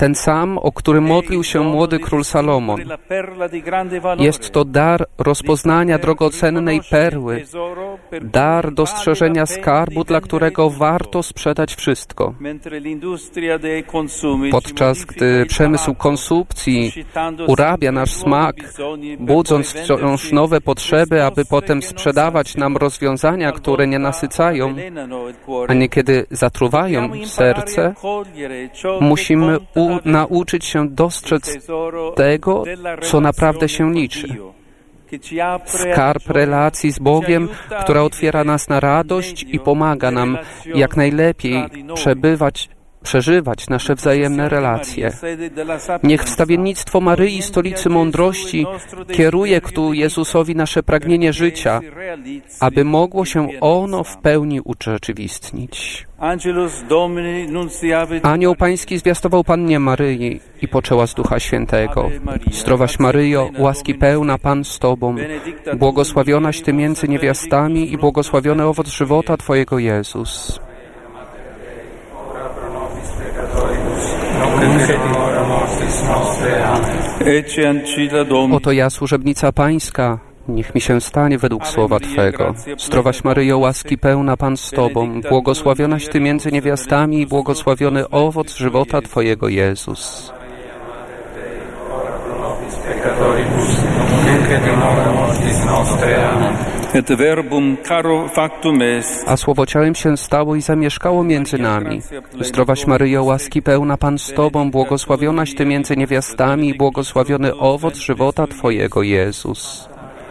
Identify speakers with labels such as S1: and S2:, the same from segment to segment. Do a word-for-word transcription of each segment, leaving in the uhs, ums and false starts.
S1: ten sam, o którym modlił się młody król Salomon. Jest to dar rozpoznania drogocennej perły, dar dostrzeżenia skarbu, dla którego warto sprzedać wszystko. Podczas gdy przemysł konsumpcji urabia nasz smak, budząc wciąż nowe potrzeby, aby potem sprzedawać nam rozwiązania, które nie nasycają, a niekiedy zatruwają serce, musimy u- nauczyć się dostrzec tego, co naprawdę się liczy. Skarb relacji z Bogiem, która otwiera nas na radość i pomaga nam jak najlepiej przebywać, przeżywać nasze wzajemne relacje. Niech wstawiennictwo Maryi, stolicy mądrości, kieruje ku Jezusowi nasze pragnienie życia, aby mogło się ono w pełni urzeczywistnić. Anioł Pański zwiastował Pannie Maryi i poczęła z Ducha Świętego. Zdrowaś Maryjo, łaski pełna, Pan z Tobą, błogosławionaś Ty między niewiastami i błogosławiony owoc żywota Twojego, Jezus. Oto ja, służebnica Pańska, niech mi się stanie według słowa Twego. Zdrowaś Maryjo, łaski pełna, Pan z Tobą, błogosławionaś Ty między niewiastami i błogosławiony owoc żywota Twojego, Jezus. A słowo ciałem się stało i zamieszkało między nami. Zdrowaś Maryjo, łaski pełna, Pan z Tobą, błogosławionaś Ty między niewiastami i błogosławiony owoc żywota Twojego, Jezus.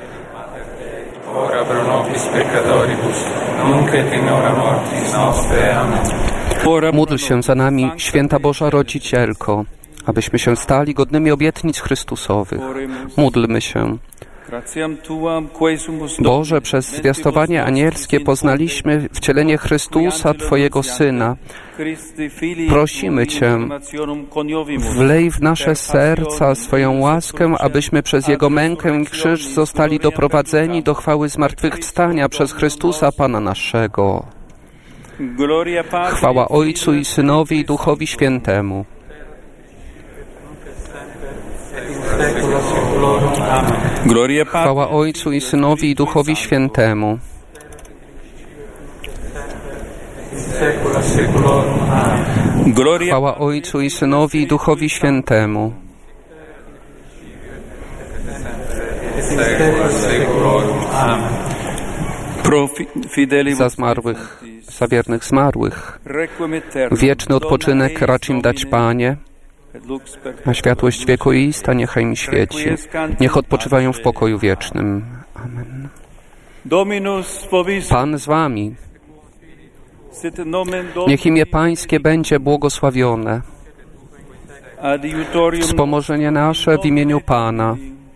S1: Módl się za nami, Święta Boża Rodzicielko, abyśmy się stali godnymi obietnic Chrystusowych. Módlmy się. Boże, przez zwiastowanie anielskie poznaliśmy wcielenie Chrystusa, Twojego Syna. Prosimy Cię, wlej w nasze serca swoją łaskę, abyśmy przez Jego mękę i krzyż zostali doprowadzeni do chwały zmartwychwstania przez Chrystusa, Pana naszego. Chwała Ojcu i Synowi i Duchowi Świętemu. Chwała Ojcu i Synowi i Duchowi Świętemu. Chwała Ojcu i Synowi i Duchowi Świętemu. Za zmarłych, za wiernych zmarłych, wieczny odpoczynek racz im dać, Panie, a światłość wiekuista niechaj mi świeci. Niech odpoczywają w pokoju wiecznym. Amen. Pan z wami. Niech imię Pańskie będzie błogosławione. Wspomożenie nasze w imieniu Pana.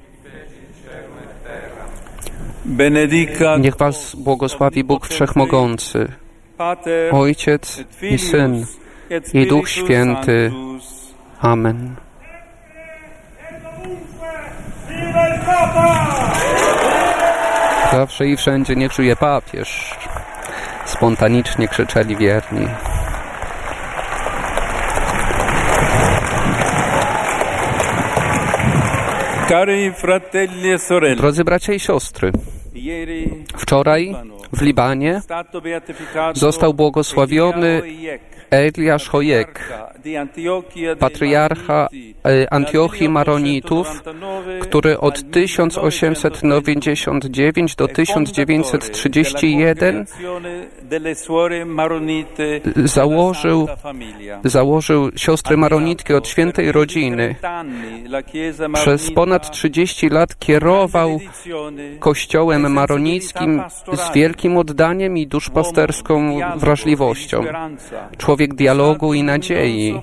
S1: Niech was błogosławi Bóg Wszechmogący, Ojciec i Syn i Duch Święty. Amen. Zawsze i wszędzie niech żyje papież. Spontanicznie krzyczeli wierni. Drodzy bracia i siostry, wczoraj w Libanie został błogosławiony Eliasz Chojek, patriarcha Antiochii Maronitów, który od tysiąc osiemset dziewięćdziesiątego dziewiątego do tysiąc dziewięćset trzydziestego pierwszego założył, założył siostry maronitki od świętej rodziny. Przez ponad trzydzieści lat kierował kościołem maronickim z wielkim oddaniem i duszpasterską wrażliwością. Człowiek dialogu i nadziei.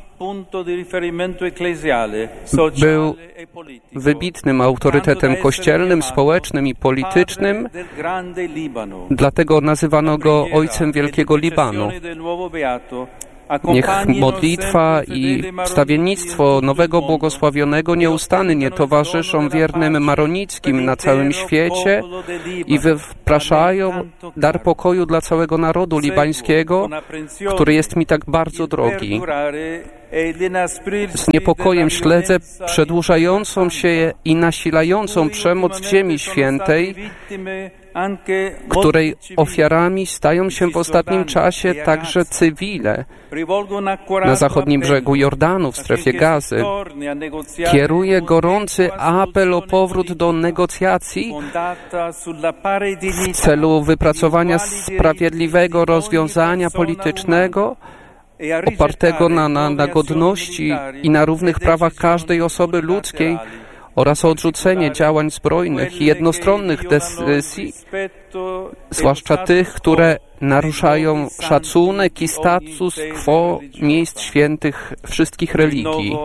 S1: Był wybitnym autorytetem kościelnym, społecznym i politycznym, dlatego nazywano go Ojcem Wielkiego Libanu. Niech modlitwa i wstawiennictwo nowego błogosławionego nieustannie towarzyszą wiernym maronickim na całym świecie i wypraszają dar pokoju dla całego narodu libańskiego, który jest mi tak bardzo drogi. Z niepokojem śledzę przedłużającą się i nasilającą przemoc w Ziemi Świętej, której ofiarami stają się w ostatnim czasie także cywile na zachodnim brzegu Jordanu, w strefie Gazy. Kieruję gorący apel o powrót do negocjacji w celu wypracowania sprawiedliwego rozwiązania politycznego opartego na, na, na godności i na równych prawach każdej osoby ludzkiej oraz odrzucenie działań zbrojnych i jednostronnych decyzji, zwłaszcza tych, które naruszają szacunek i status quo miejsc świętych wszystkich religii.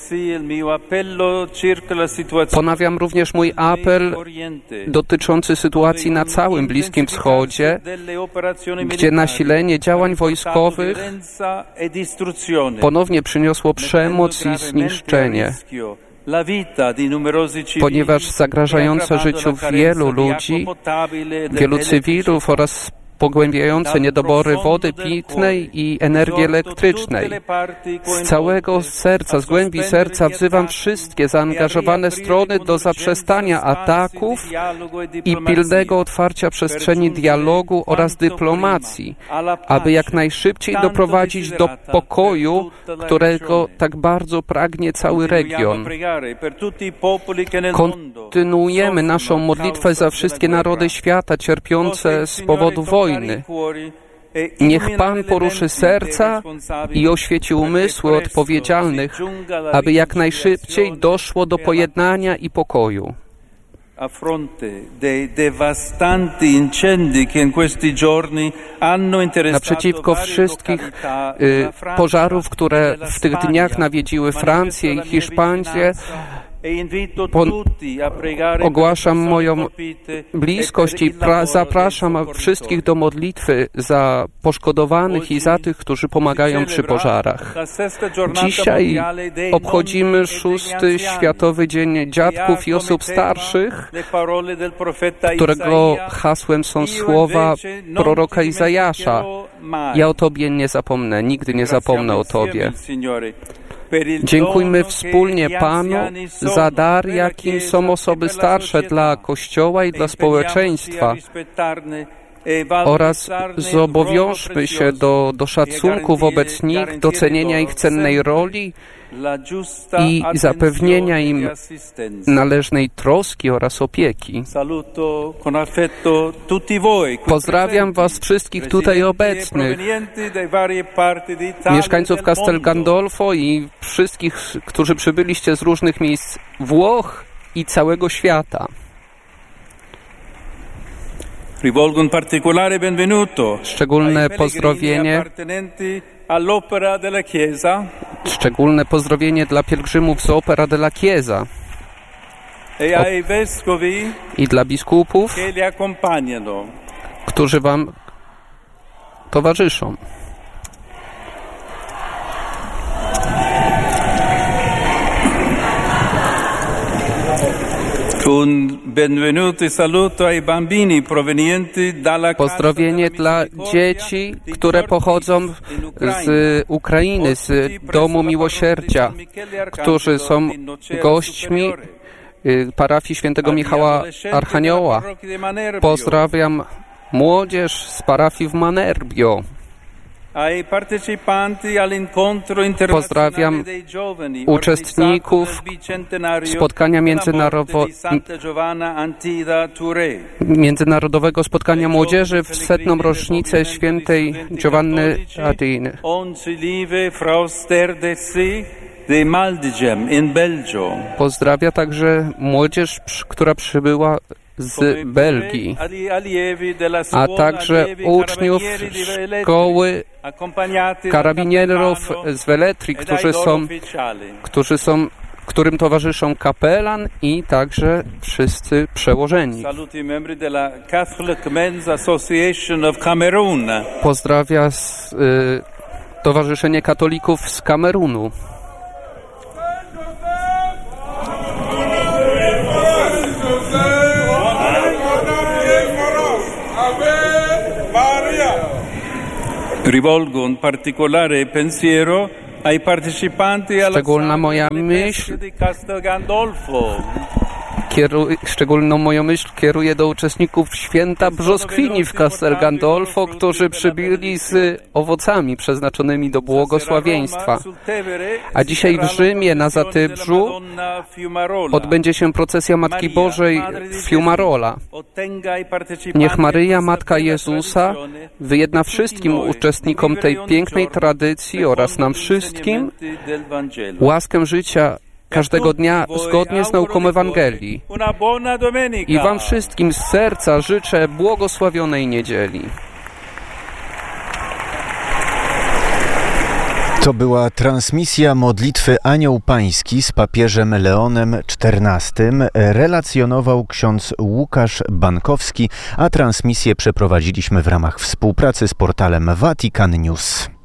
S1: Ponawiam również mój apel dotyczący sytuacji na całym Bliskim Wschodzie, gdzie nasilenie działań wojskowych ponownie przyniosło przemoc i zniszczenie, ponieważ zagrażające życiu wielu ludzi, wielu cywilów oraz pogłębiające niedobory wody pitnej i energii elektrycznej. Z całego serca, z głębi serca wzywam wszystkie zaangażowane strony do zaprzestania ataków i pilnego otwarcia przestrzeni dialogu oraz dyplomacji, aby jak najszybciej doprowadzić do pokoju, którego tak bardzo pragnie cały region. Kontynuujemy naszą modlitwę za wszystkie narody świata cierpiące z powodu wojny. Niech Pan poruszy serca i oświeci umysły odpowiedzialnych, aby jak najszybciej doszło do pojednania i pokoju. Naprzeciwko wszystkich y, pożarów, które w tych dniach nawiedziły Francję i Hiszpanię, Po, ogłaszam moją bliskość i pra, zapraszam wszystkich do modlitwy za poszkodowanych i za tych, którzy pomagają przy pożarach. Dzisiaj obchodzimy szósty Światowy Dzień Dziadków i Osób Starszych, którego hasłem są słowa proroka Izajasza. Ja o Tobie nie zapomnę, nigdy nie zapomnę o Tobie. Dziękujmy wspólnie Panu za dar, jakim są osoby starsze dla Kościoła i dla społeczeństwa, oraz zobowiążmy się do, do szacunku wobec nich, docenienia ich cennej roli i zapewnienia im należnej troski oraz opieki. Pozdrawiam Was wszystkich tutaj obecnych, mieszkańców Castel Gandolfo i wszystkich, którzy przybyliście z różnych miejsc Włoch i całego świata.
S2: Rivolgo un particolare benvenuto
S1: Szczególne pozdrowienie
S2: all'Opera della Chiesa.
S1: Szczególne pozdrowienie dla pielgrzymów z Opera della Chiesa
S2: e ai vescovi
S1: i dla biskupów,
S2: che li accompagnano,
S1: którzy Wam towarzyszą.
S2: Un benvenuto saluto ai bambini provenienti dalla
S1: Pozdrowienie dla dzieci, które pochodzą z Ukrainy, z Domu Miłosierdzia, którzy są gośćmi parafii świętego Michała Archanioła. Pozdrawiam młodzież z parafii w Manerbio. Pozdrawiam uczestników spotkania międzynarodowego spotkania młodzieży w setną rocznicę świętej Giovanny Adiny. Pozdrawia także młodzież, która przybyła z Belgii, a także uczniów szkoły karabinierów z Veletri, którzy są, którzy są, którym towarzyszą kapelan i także wszyscy przełożeni. Pozdrawia z, y, Stowarzyszenie Katolików z Kamerunu.
S2: Rivolgo un particolare pensiero ai partecipanti alla
S1: Szczególna moja myśl
S2: di Castel Gandolfo.
S1: Kieruj, szczególną moją myśl kieruję do uczestników święta Brzoskwini w Castel Gandolfo, którzy przybyli z owocami przeznaczonymi do błogosławieństwa. A dzisiaj w Rzymie na Zatybrzu odbędzie się procesja Matki Bożej w Fiumarola. Niech Maryja, Matka Jezusa, wyjedna wszystkim uczestnikom tej pięknej tradycji oraz nam wszystkim łaskę życia każdego dnia zgodnie z nauką Ewangelii. I wam wszystkim z serca życzę błogosławionej niedzieli.
S3: To była transmisja modlitwy Anioł Pański z papieżem Leonem czternastym. Relacjonował ksiądz Łukasz Bankowski, a transmisję przeprowadziliśmy w ramach współpracy z portalem Vatican News.